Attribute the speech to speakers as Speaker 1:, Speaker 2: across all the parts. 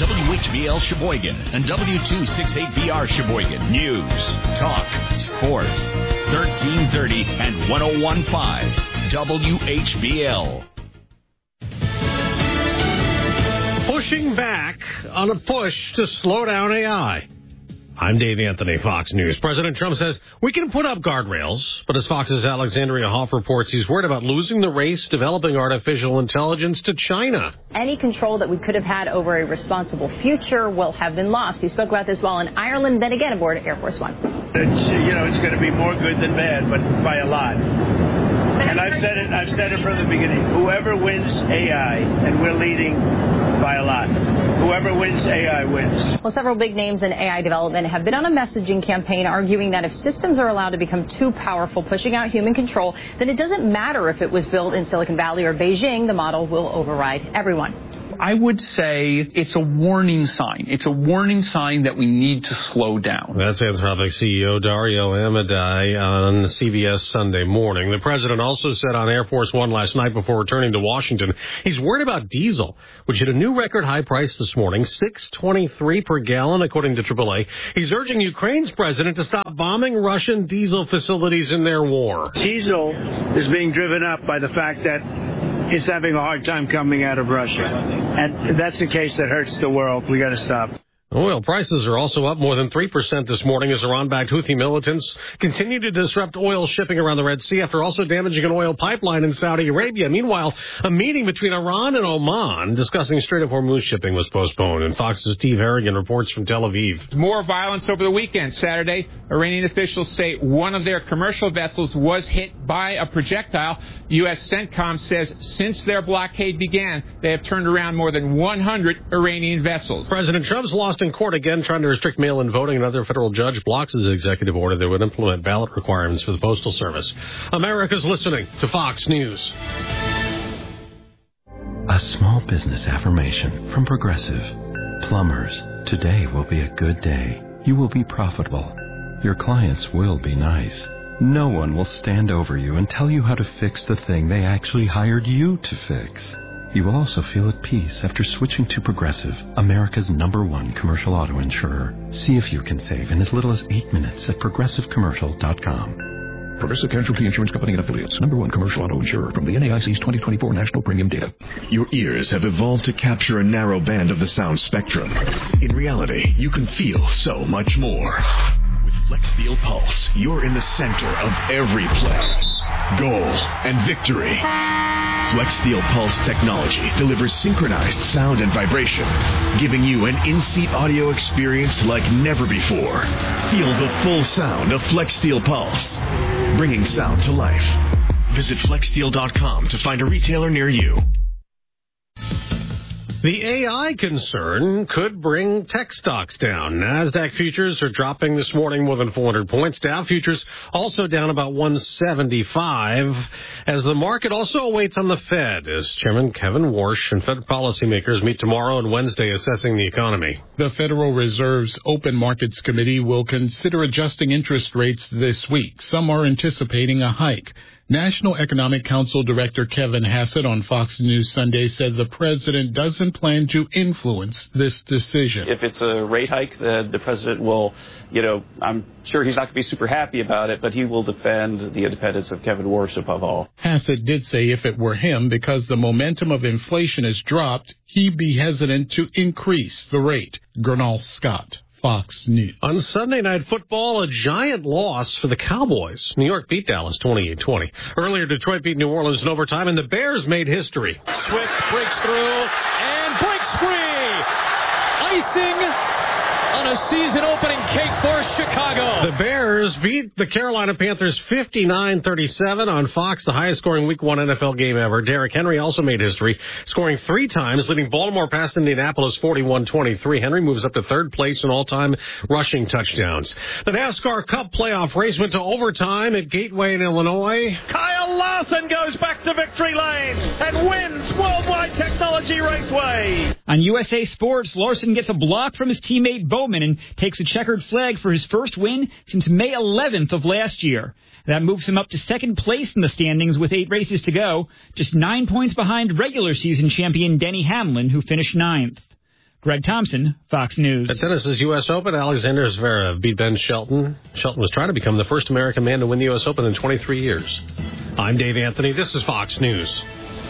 Speaker 1: WHBL Sheboygan and W268BR Sheboygan. News, talk, sports. 1330 and 101.5 WHBL.
Speaker 2: Pushing back on a push to slow down AI. I'm Dave Anthony, Fox News. President Trump says we can put up guardrails, but as Fox's Alexandria Hoff reports, he's worried about losing the race developing artificial intelligence to China.
Speaker 3: Any control that we could have had over a responsible future will have been lost. He spoke about this while in Ireland, then again aboard Air Force One.
Speaker 4: It's going to be more good than bad, but by a lot. And I've said it from the beginning. Whoever wins AI, and we're leading by a lot. Whoever wins AI wins.
Speaker 3: Well, several big names in AI development have been on a messaging campaign arguing that if systems are allowed to become too powerful, pushing out human control, then it doesn't matter if it was built in Silicon Valley or Beijing, the model will override everyone.
Speaker 5: I would say it's a warning sign. It's a warning sign that we need to slow down.
Speaker 2: That's Anthropic CEO Dario Amodei on CBS Sunday Morning. The president also said on Air Force One last night before returning to Washington, he's worried about diesel, which hit a new record high price this morning, $6.23 per gallon, according to AAA. He's urging Ukraine's president to stop bombing Russian diesel facilities in their war.
Speaker 4: Diesel is being driven up by the fact that it's having a hard time coming out of Russia. And that's the case that hurts the world. We got to stop.
Speaker 2: Oil prices are also up more than 3% this morning as Iran-backed Houthi militants continue to disrupt oil shipping around the Red Sea after also damaging an oil pipeline in Saudi Arabia. Meanwhile, a meeting between Iran and Oman discussing Strait of Hormuz shipping was postponed. And Fox's Steve Harrigan reports from Tel Aviv.
Speaker 6: More violence over the weekend. Saturday, Iranian officials say one of their commercial vessels was hit by a projectile. U.S. CENTCOM says since their blockade began, they have turned around more than 100 Iranian vessels.
Speaker 2: President Trump's lost in court again, trying to restrict mail-in voting. Another federal judge blocks his executive order that would implement ballot requirements for the Postal Service. America's listening to Fox News.
Speaker 7: A small business affirmation from Progressive. Plumbers, today will be a good day. You will be profitable. Your clients will be nice. No one will stand over you and tell you how to fix the thing they actually hired you to fix. You will also feel at peace after switching to Progressive, America's #1 commercial auto insurer. See if you can save in as little as 8 minutes at progressivecommercial.com.
Speaker 8: Progressive Casualty Insurance Company and Affiliates, #1 commercial auto insurer from the NAIC's 2024 National Premium Data.
Speaker 9: Your ears have evolved to capture a narrow band of the sound spectrum. In reality, you can feel so much more. With FlexSteel Pulse, you're in the center of every play, goal, and victory. FlexSteel Pulse technology delivers synchronized sound and vibration, giving you an in-seat audio experience like never before. Feel the full sound of FlexSteel Pulse, bringing sound to life. Visit FlexSteel.com to find a retailer near you.
Speaker 2: The AI concern could bring tech stocks down. NASDAQ futures are dropping this morning more than 400 points. Dow futures also down about 175 as the market also awaits on the Fed as Chairman Kevin Warsh and Fed policymakers meet tomorrow and Wednesday assessing the economy.
Speaker 10: The Federal Reserve's Open Markets Committee will consider adjusting interest rates this week. Some are anticipating a hike. National Economic Council Director Kevin Hassett on Fox News Sunday said the president doesn't plan to influence this decision.
Speaker 11: If it's a rate hike, the president will, I'm sure he's not going to be super happy about it, but he will defend the independence of Kevin Warsh above all.
Speaker 10: Hassett did say if it were him, because the momentum of inflation has dropped, he'd be hesitant to increase the rate. Gernal Scott, Fox News.
Speaker 2: On Sunday Night Football, a giant loss for the Cowboys. New York beat Dallas 28-20. Earlier, Detroit beat New Orleans in overtime, and the Bears made history.
Speaker 12: Swift breaks through and breaks free. Icing on a season-opening cake for Chicago.
Speaker 2: The Bears beat the Carolina Panthers 59-37 on Fox, the highest-scoring Week 1 NFL game ever. Derrick Henry also made history, scoring 3 times, leading Baltimore past Indianapolis 41-23. Henry moves up to third place in all-time rushing touchdowns. The NASCAR Cup playoff race went to overtime at Gateway in Illinois.
Speaker 12: Kyle Larson goes back to victory lane and wins Worldwide Technology Raceway.
Speaker 13: On USA Sports, Larson gets a block from his teammate Bowman and takes a checkered flag for his first win since May 11th of last year. That moves him up to second place in the standings with 8 races to go, just 9 points behind regular season champion Denny Hamlin, who finished 9th. Greg Thompson, Fox News.
Speaker 2: At tennis's U.S. Open, Alexander Zverev beat Ben Shelton. Shelton was trying to become the first American man to win the U.S. Open in 23 years. I'm Dave Anthony. This is Fox News.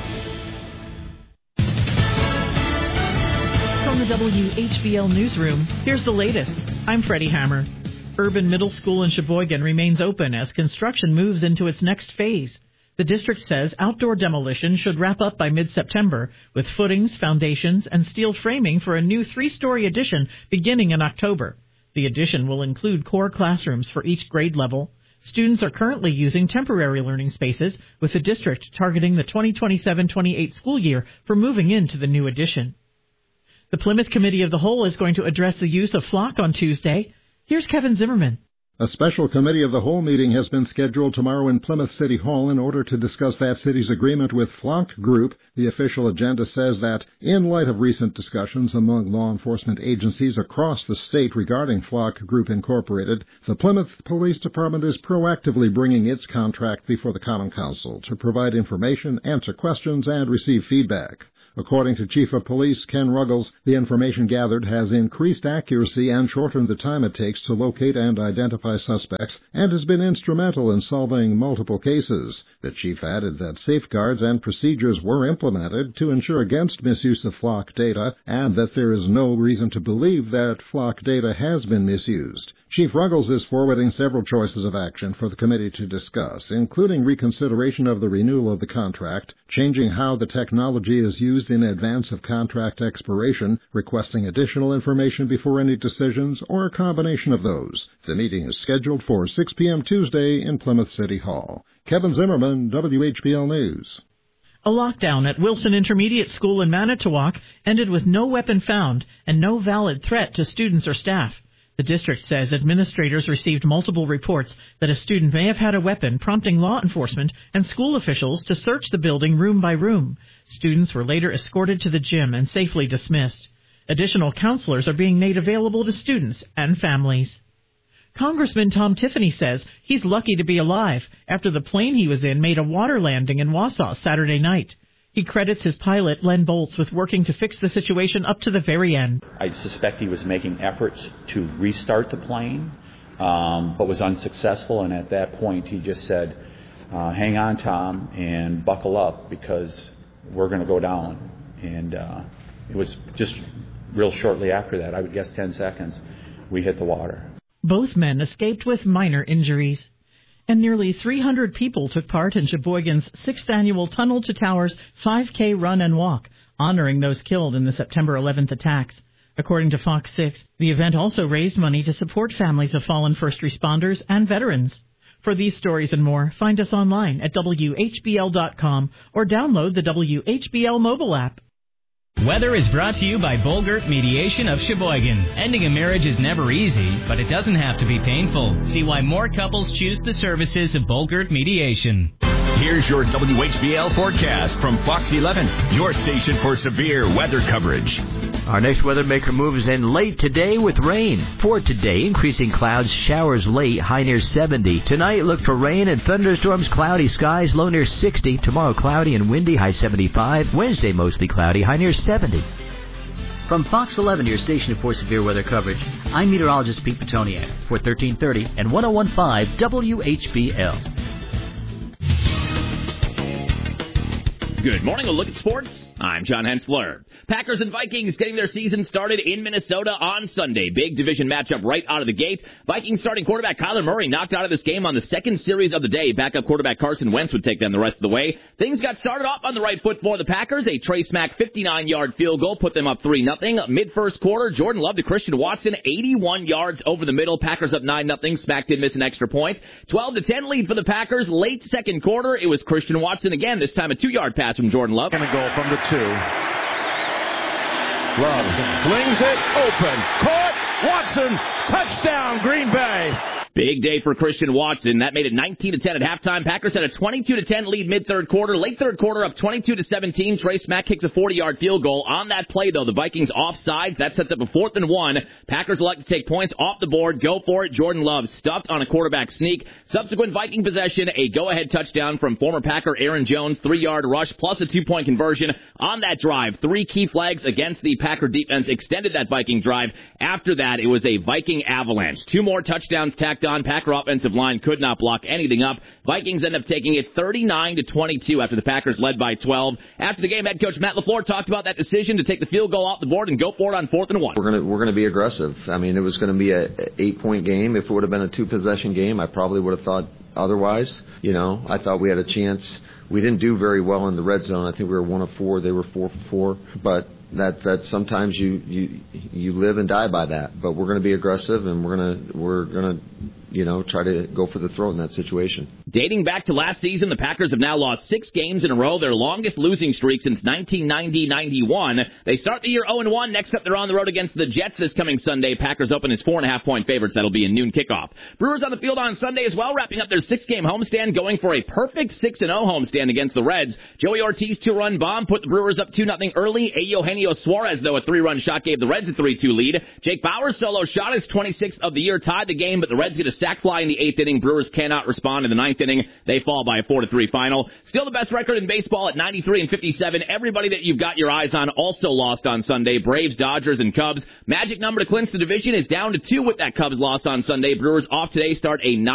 Speaker 14: From the WHBL Newsroom, here's the latest. I'm Freddie Hammer. Urban Middle School in Sheboygan remains open as construction moves into its next phase. The district says outdoor demolition should wrap up by mid-September, with footings, foundations, and steel framing for a new 3-story addition beginning in October. The addition will include core classrooms for each grade level. Students are currently using temporary learning spaces, with the district targeting the 2027-28 school year for moving into the new addition. The Plymouth Committee of the Whole is going to address the use of Flock on Tuesday. Here's Kevin Zimmerman.
Speaker 15: A special committee of the whole meeting has been scheduled tomorrow in Plymouth City Hall in order to discuss that city's agreement with Flock Group. The official agenda says that, in light of recent discussions among law enforcement agencies across the state regarding Flock Group Incorporated, the Plymouth Police Department is proactively bringing its contract before the Common Council to provide information, answer questions, and receive feedback. According to Chief of Police Ken Ruggles, the information gathered has increased accuracy and shortened the time it takes to locate and identify suspects and has been instrumental in solving multiple cases. The chief added that safeguards and procedures were implemented to ensure against misuse of Flock data and that there is no reason to believe that Flock data has been misused. Chief Ruggles is forwarding several choices of action for the committee to discuss, including reconsideration of the renewal of the contract, changing how the technology is used in advance of contract expiration, requesting additional information before any decisions, or a combination of those. The meeting is scheduled for 6 p.m. Tuesday in Plymouth City Hall. Kevin Zimmerman, WHBL News.
Speaker 14: A lockdown at Wilson Intermediate School in Manitowoc ended with no weapon found and no valid threat to students or staff. The district says administrators received multiple reports that a student may have had a weapon, prompting law enforcement and school officials to search the building room by room. Students were later escorted to the gym and safely dismissed. Additional counselors are being made available to students and families. Congressman Tom Tiffany says he's lucky to be alive after the plane he was in made a water landing in Wausau Saturday night. He credits his pilot, Len Boltz, with working to fix the situation up to the very end.
Speaker 16: I suspect he was making efforts to restart the plane, but was unsuccessful. And at that point, he just said, hang on, Tom, and buckle up because we're going to go down. And it was just real shortly after that, I would guess 10 seconds, we hit the water.
Speaker 14: Both men escaped with minor injuries. And nearly 300 people took part in Sheboygan's 6th annual Tunnel to Towers 5K run and walk, honoring those killed in the September 11th attacks. According to Fox 6, the event also raised money to support families of fallen first responders and veterans. For these stories and more, find us online at WHBL.com or download the WHBL mobile app.
Speaker 17: Weather is brought to you by Bolgert Mediation of Sheboygan. Ending a marriage is never easy, but it doesn't have to be painful. See why more couples choose the services of Bolgert Mediation.
Speaker 1: Here's your WHBL forecast from Fox 11, your station for severe weather coverage.
Speaker 18: Our next weather maker moves in late today with rain. For today, increasing clouds, showers late, high near 70. Tonight, look for rain and thunderstorms, cloudy skies, low near 60. Tomorrow, cloudy and windy, high 75. Wednesday, mostly cloudy, high near 70.
Speaker 19: From Fox 11, your station for severe weather coverage, I'm meteorologist Pete Petoniak for 1330 and 101.5 WHBL.
Speaker 20: Good morning. A look at sports. I'm John Hensler. Packers and Vikings getting their season started in Minnesota on Sunday. Big division matchup right out of the gate. Vikings starting quarterback Kyler Murray knocked out of this game on the second series of the day. Backup quarterback Carson Wentz would take them the rest of the way. Things got started off on the right foot for the Packers. A Trey Smack 59-yard field goal put them up 3-0. Mid-first quarter, Jordan Love to Christian Watson, 81 yards over the middle. Packers up 9-0. Smack did miss an extra point. 12-10 lead for the Packers. Late second quarter, it was Christian Watson again, this time a 2-yard pass from Jordan Love.
Speaker 21: And a goal from the 2. Love flings it open. Caught. Watson. Touchdown, Green Bay.
Speaker 20: Big day for Christian Watson. That made it 19-10 at halftime. Packers had a 22-10 lead mid-third quarter. Late third quarter up 22-17. Trace Mack kicks a 40-yard field goal. On that play, though, the Vikings offsides. That sets up a 4th and 1. Packers elect to take points off the board. Go for it. Jordan Love stuffed on a quarterback sneak. Subsequent Viking possession, a go-ahead touchdown from former Packer Aaron Jones. 3-yard rush plus a 2-point conversion. On that drive, 3 key flags against the Packer defense extended that Viking drive. After that, it was a Viking avalanche. 2 more touchdowns tacked on. Packer offensive line could not block anything up. Vikings end up taking it 39-22 after the Packers led by 12. After the game, head coach Matt LaFleur talked about that decision to take the field goal off the board and go for it on 4th and 1.
Speaker 21: We're gonna be aggressive. I mean, it was going to be a 8-point game. If it would have been a 2-possession game, I probably would have thought otherwise. You know, I thought we had a chance. We didn't do very well in the red zone. I think we were 1 of 4. They were 4 for 4. But that sometimes you live and die by that. But we're going to be aggressive, and we're gonna try to go for the throat in that situation.
Speaker 20: Dating back to last season, the Packers have now lost 6 games in a row, their longest losing streak since 1990-91. They start the year 0-1. Next up, they're on the road against the Jets this coming Sunday. Packers open as 4.5-point favorites. That'll be a noon kickoff. Brewers on the field on Sunday as well, wrapping up their 6-game homestand, going for a perfect 6-0 homestand against the Reds. Joey Ortiz 2-run bomb put the Brewers up 2-0 early. Eugenio Suarez, though, a 3-run shot gave the Reds a 3-2 lead. Jake Bauer's solo shot, his 26th of the year, tied the game, but the Reds get a sac fly in the 8th inning. Brewers cannot respond in the 9th inning. They fall by a 4-3 final. Still the best record in baseball at 93-57. Everybody that you've got your eyes on also lost on Sunday. Braves, Dodgers, and Cubs. Magic number to clinch the division is down to 2 with that Cubs loss on Sunday. Brewers off today start a